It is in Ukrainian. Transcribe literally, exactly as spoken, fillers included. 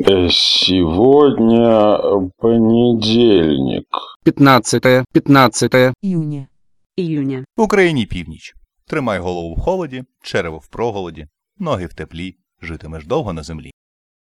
Э, Сегодня понедельник. пятнадцатое, пятнадцатое Июня. Июня. В Україні північ. Тримай голову в холоді, черево в проголоді, ноги в теплі, житимеш довго на землі.